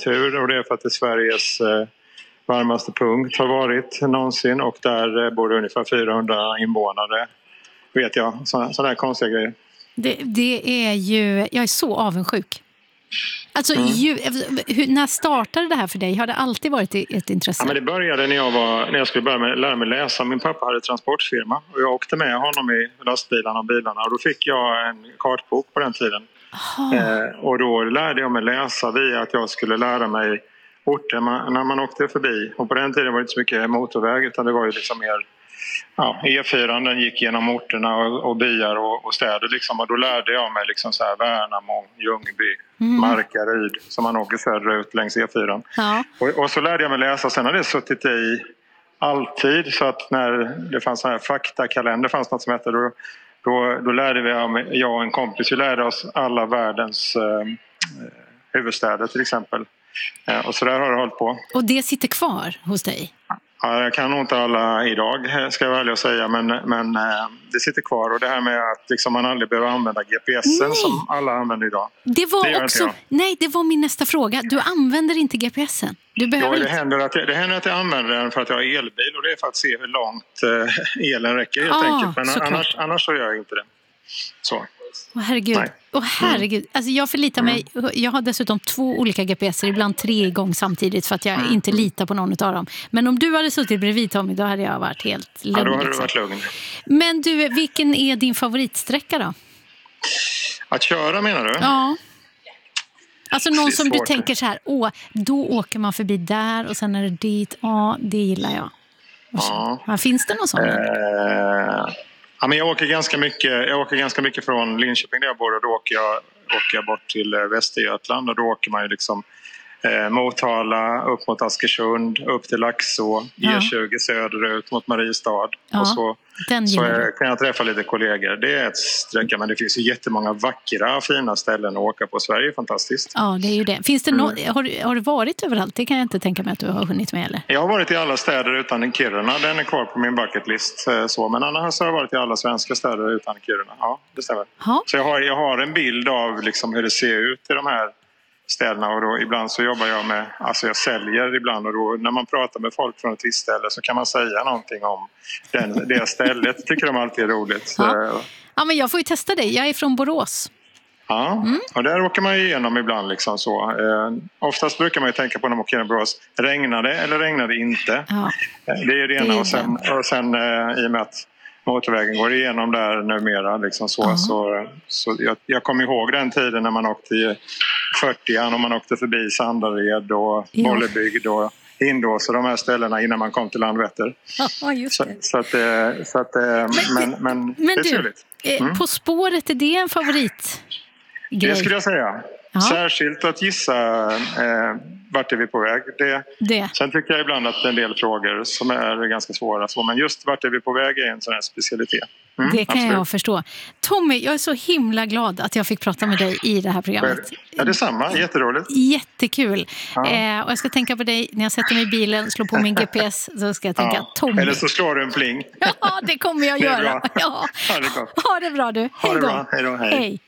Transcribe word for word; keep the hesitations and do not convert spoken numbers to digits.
tur, och det är för att det är Sveriges eh, varmaste punkt har varit någonsin, och där eh, bor det ungefär fyrahundra invånare, vet jag, sådana här konstiga grejer. Det, det är ju, jag är så avundsjuk. Alltså, Mm. ju, hur, när startade det här för dig? Har det alltid varit ett intresse? Ja, men det började när jag, var, när jag skulle börja med, lära mig läsa. Min pappa hade transportfirma och jag åkte med honom i lastbilarna och bilarna. Och då fick jag en kartbok på den tiden. Eh, och då lärde jag mig läsa via att jag skulle lära mig orter man, när man åkte förbi. Och på den tiden var det inte så mycket motorväg, utan det var ju liksom mer... Ja, E fyra den gick genom orterna och, och byar och, och städer liksom, och då lärde jag mig liksom så här Värnamo, Ljungby, mm. Markaryd som man åker söderut längs E fyra. Ja. Och, och så lärde jag mig läsa, sen har det suttit i alltid, så att när det fanns så här faktakalender, fanns något som hette, då, då, då lärde vi, jag och en kompis, vi lärde oss alla världens eh, huvudstäder till exempel. Eh, och så där har det hållit på. Och det sitter kvar hos dig? Ja, jag kan nog inte alla idag, ska jag välja säga, men, men eh, det sitter kvar. Och det här med att liksom, man aldrig behöver använda G P S'en nej. Som alla använder idag. Det var det också, nej, det var min nästa fråga. Du använder inte G P S'en? Du behöver ja, det, inte. händer att jag, det händer att jag använder den för att jag har elbil, och det är för att se hur långt eh, elen räcker helt ah, enkelt. Men annars, annars så gör jag inte det. Så. Åh herregud, Åh, herregud. Mm. Alltså jag förlitar mig, jag har dessutom två olika G P S'er, ibland tre igång samtidigt för att jag mm. inte litar på någon av dem. Men om du hade suttit bredvid Tommy, då hade jag varit helt lugn. Ja, då hade liksom. du varit lugn. Men du, vilken är din favoritsträcka då? Att köra menar du? Ja. Alltså någon som du tänker så här, åh, då åker man förbi där och sen är det dit, ja, det gillar jag. Ja. Ja, finns det någon sån? Eh... Ja, men jag åker ganska mycket, jag åker ganska mycket från Linköping där jag bor, och då åker jag, åker jag bort till Västergötland, och då åker man ju liksom eh, Motala, upp mot Askersund, upp till Laxå, ja. E tjugo söderut mot Mariestad. Ja, och så, så jag, kan jag träffa lite kollegor. Det är ett sträcka, men det finns ju jättemånga vackra, fina ställen att åka på. Sverige är fantastiskt. Ja, det är ju det. Finns det no- mm. har, du, har du varit överallt? Det kan jag inte tänka mig att du har hunnit med, eller? Jag har varit i alla städer utan Kiruna. Den är kvar på min bucketlist. Så. Men annars har jag varit i alla svenska städer utan Kiruna. Ja, det stämmer. Ha. Så jag har, jag har en bild av liksom hur det ser ut i de här städerna, och då ibland så jobbar jag med, alltså jag säljer ibland, och då när man pratar med folk från ett visst ställe så kan man säga någonting om den, det stället. Tycker de alltid är roligt. Ja. Ja, men jag får ju testa dig. Jag är från Borås. Ja, mm. och där åker man ju igenom ibland liksom så. Eh, oftast brukar man ju tänka på när man åker genom Borås, regnar det eller regnar det inte? Ja. Det är det ena, och sen, och sen eh, i och med att motorvägen går igenom där numera liksom så, uh-huh. så, så jag, jag kommer ihåg den tiden när man åkte i fyrtioan och man åkte förbi Sandared och ja. Bollebygd och Hindås och de här ställena innan man kom till Landvetter. Ja, just det. Så, så att, så att men, men, men, men det är du, trevligt. Mm. På spåret, är det en favorit? Det skulle jag säga. Ja. Särskilt att gissa eh, vart är vi på väg. Det, det. Sen tycker jag ibland att en del frågor som är ganska svåra. Så, men just vart är vi på väg är en sån här specialitet. Mm, det kan absolut. jag förstå. Tommy, jag är så himla glad att jag fick prata med dig i det här programmet. Ja, det är samma. Jätteroligt. Jättekul. Ja. Eh, och jag ska tänka på dig när jag sätter mig i bilen, slår på min G P S, så ska jag tänka ja. Tommy. Eller så slår du en pling. Ja, det kommer jag göra. Ja. Ja, det är gott. Ha det bra du. Hej då. Ha det bra. Hej då. Hej. Hej.